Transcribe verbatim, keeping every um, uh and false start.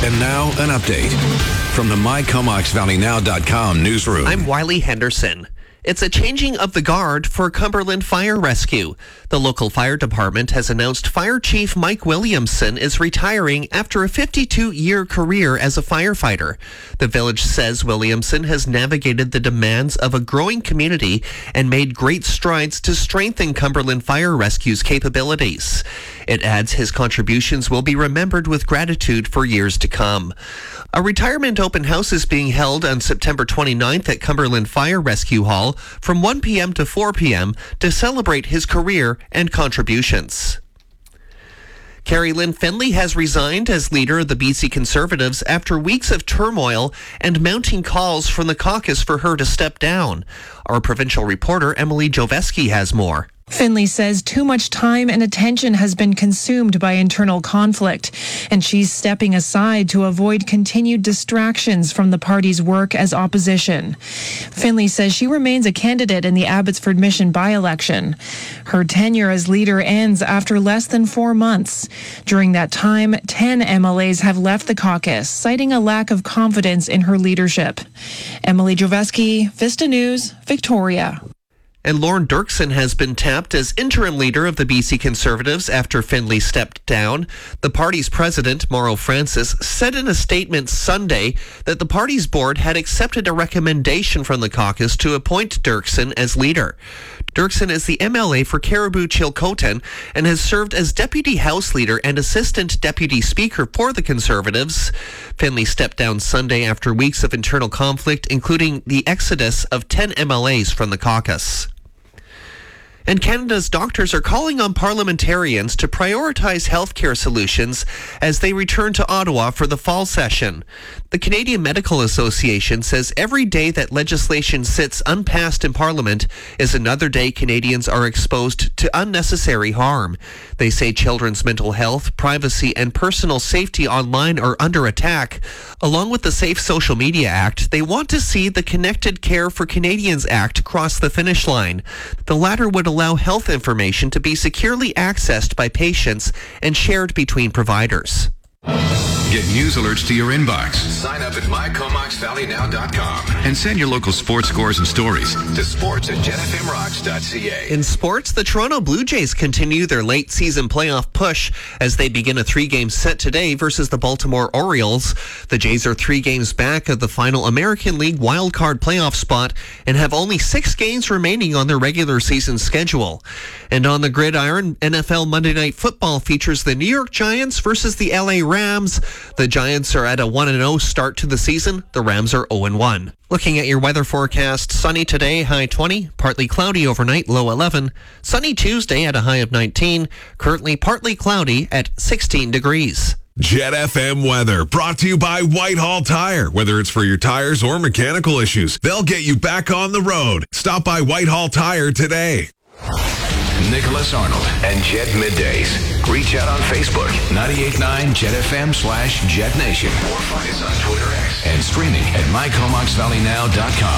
And now, an update from the my comox valley now dot com newsroom. I'm Wiley Henderson. It's a changing of the guard for Cumberland Fire Rescue. The local fire department has announced Fire Chief Mike Williamson is retiring after a fifty-two-year career as a firefighter. The village says Williamson has navigated the demands of a growing community and made great strides to strengthen Cumberland Fire Rescue's capabilities. It adds his contributions will be remembered with gratitude for years to come. A retirement open house is being held on September twenty-ninth at Cumberland Fire Rescue Hall from one p.m. to four p.m. to celebrate his career and contributions. Carrie Lynn Finley has resigned as leader of the B C Conservatives after weeks of turmoil and mounting calls from the caucus for her to step down. Our provincial reporter Emily Joveski has more. Finley says too much time and attention has been consumed by internal conflict, and she's stepping aside to avoid continued distractions from the party's work as opposition. Finley says she remains a candidate in the Abbotsford Mission by-election. Her tenure as leader ends after less than four months. During that time, ten M L As have left the caucus, citing a lack of confidence in her leadership. Emily Joveski, Vista News, Victoria. And Lorne Dirksen has been tapped as interim leader of the B C Conservatives after Finley stepped down. The party's president, Mauro Francis, said in a statement Sunday that the party's board had accepted a recommendation from the caucus to appoint Dirksen as leader. Dirksen is the M L A for Caribou-Chilcotin and has served as deputy House leader and assistant deputy speaker for the Conservatives. Finley stepped down Sunday after weeks of internal conflict, including the exodus of ten M L As from the caucus. And Canada's doctors are calling on parliamentarians to prioritize healthcare solutions as they return to Ottawa for the fall session. The Canadian Medical Association says every day that legislation sits unpassed in Parliament is another day Canadians are exposed to unnecessary harm. They say children's mental health, privacy, and personal safety online are under attack. Along with the Safe Social Media Act, they want to see the Connected Care for Canadians Act cross the finish line. The latter would allow health information to be securely accessed by patients and shared between providers. Get news alerts to your inbox. Sign up at my comox valley now dot com And send your local sports scores and stories to sports at jet f m rocks dot c a. In sports, the Toronto Blue Jays continue their late season playoff push as they begin a three-game set today versus the Baltimore Orioles. The Jays are three games back of the final American League wildcard playoff spot and have only six games remaining on their regular season schedule. And on the gridiron, N F L Monday Night Football features the New York Giants versus the L A Rams. The Giants are at a one and oh start to the season. The Rams are oh and one. Looking at your weather forecast, sunny today, high twenty, partly cloudy overnight, low eleven. Sunny Tuesday at a high of nineteen, currently partly cloudy at sixteen degrees. Jet F M weather brought to you by Whitehall Tire. Whether it's for your tires or mechanical issues, they'll get you back on the road. Stop by Whitehall Tire today. Nicholas Arnold and Jet Middays. Reach out on Facebook, ninety-eight point nine Jet F M slash Jet Nation. Or find us on Twitter X and streaming at my comox valley now dot com.